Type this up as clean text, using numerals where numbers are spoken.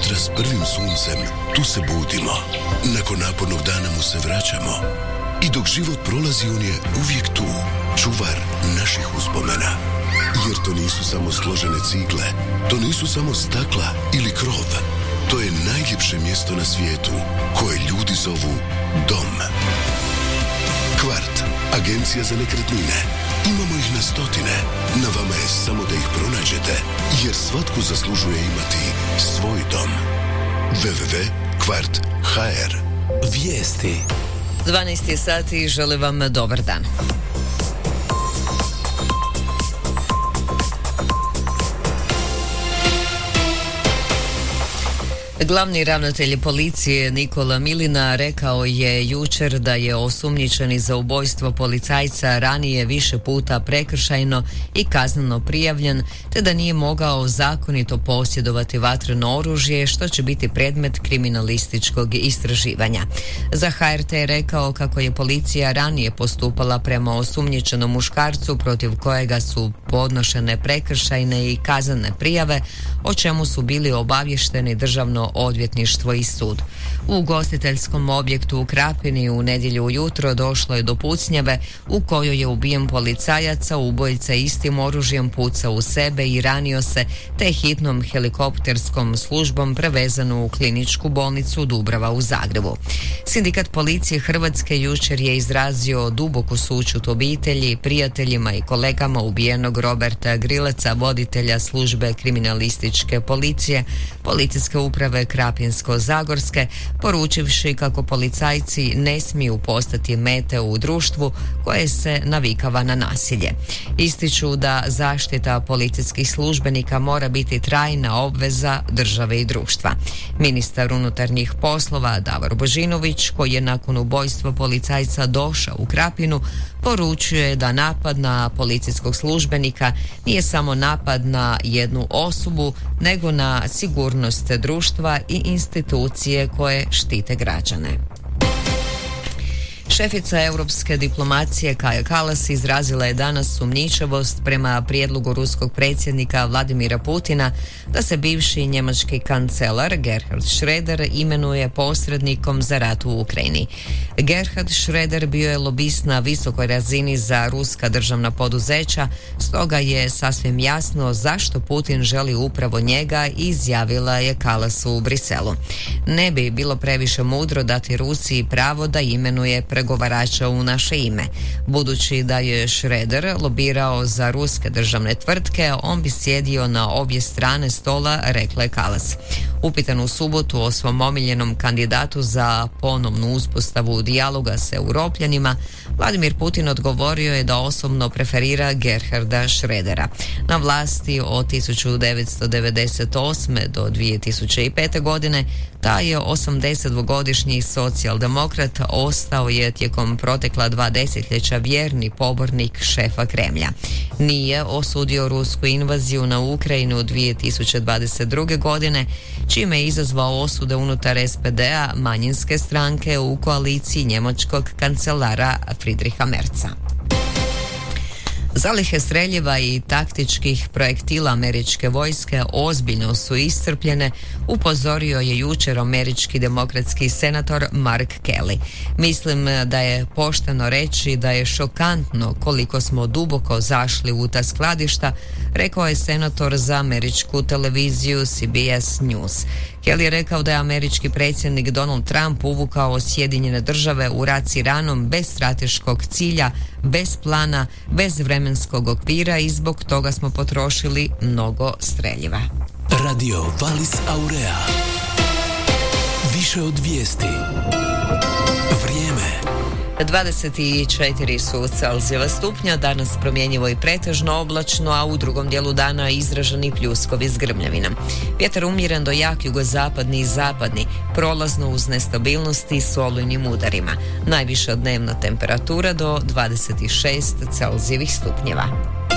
jutra s prvim suncem, tu se budimo. Nakon napornog dana mu se vraćamo. I dok život prolazi, on je uvijek tu, čuvar naših uspomena. Jer to nisu samo složene cigle, to nisu samo stakla ili krov. To je najljepše mjesto na svijetu, koje ljudi zovu dom. Kvart, agencija za nekretnine. Imamo ih na stotine. Na vama je samo da ih pronađete, jer svatko zaslužuje imati svoj dom. www.kvart.hr. Vijesti. 12 sati i želim vam dobar dan. Glavni ravnatelj policije Nikola Milina rekao je jučer da je osumnjičeni za ubojstvo policajca ranije više puta prekršajno i kazneno prijavljen, te da nije mogao zakonito posjedovati vatreno oružje, što će biti predmet kriminalističkog istraživanja. Za HRT je rekao kako je policija ranije postupala prema osumnjičenom muškarcu protiv kojega su podnošene prekršajne i kaznene prijave, o čemu su bili obavješteni Državno odvjetništvo i sud. U ugostiteljskom objektu u Krapini u nedjelju ujutro došlo je do pucnjave u kojoj je ubijen policajac, a ubojica istim oružjem pucao u sebe i ranio se, te hitnom helikopterskom službom prevezanu u kliničku bolnicu Dubrava u Zagrebu. Sindikat policije Hrvatske jučer je izrazio duboku sućut obitelji, prijateljima i kolegama ubijenog Roberta Grileca, voditelja službe kriminalističke policije, policijske uprave Krapinsko-zagorske, poručivši kako policajci ne smiju postati mete u društvu koje se navikava na nasilje. Ističu da zaštita policijskih službenika mora biti trajna obveza države i društva. Ministar unutarnjih poslova Davor Božinović, koji je nakon ubojstva policajca došao u Krapinu, poručuje da napad na policijskog službenika nije samo napad na jednu osobu, nego na sigurnost društva i institucije koje štite građane. Šefica europske diplomacije Kaja Kallas izrazila je danas sumnjičavost prema prijedlogu ruskog predsjednika Vladimira Putina da se bivši njemački kancelar Gerhard Schröder imenuje posrednikom za rat u Ukrajini. Gerhard Schröder bio je lobist na visokoj razini za ruska državna poduzeća, stoga je sasvim jasno zašto Putin želi upravo njega, izjavila je Kallas u Briselu. Ne bi bilo previše mudro dati Rusiji pravo da imenuje pregovarača u naše ime. Budući da je Schröder lobirao za ruske državne tvrtke, on bi sjedio na obje strane stola, rekla je Kallas. Upitan u subotu o svom omiljenom kandidatu za ponovnu uspostavu dijaloga s Europljanima, Vladimir Putin odgovorio je da osobno preferira Gerharda Schrödera. Na vlasti od 1998. do 2005. godine taj je 82-godišnji socijaldemokrat ostao je tijekom protekla 2 desetljeća vjerni pobornik šefa Kremlja. Nije osudio rusku invaziju na Ukrajinu 2022. godine, čime je izazvao osude unutar SPD-a, manjinske stranke u koaliciji njemačkog kancelara Friedricha Merza. Zalihe streljiva i taktičkih projektila američke vojske ozbiljno su iscrpljene, upozorio je jučer američki demokratski senator Mark Kelly. Mislim da je pošteno reći da je šokantno koliko smo duboko zašli u ta skladišta, rekao je senator za američku televiziju CBS News. Kelly je rekao da je američki predsjednik Donald Trump uvukao Sjedinjene države u rat s Iranom bez strateškog cilja, bez plana, bez vremenskog okvira i zbog toga smo potrošili mnogo streljiva. Radio Valis Aurea. Više od vijesti. Vrijeme. 24 su Celzijeva stupnja, danas promjenjivo i pretežno oblačno, a u drugom dijelu dana izraženi pljuskovi s grmljavinom. Vjetar umjeren do jak jugozapadni i zapadni, prolazno uz nestabilnosti s olujnim udarima. Najviša dnevna temperatura do 26 Celzijevih stupnjeva.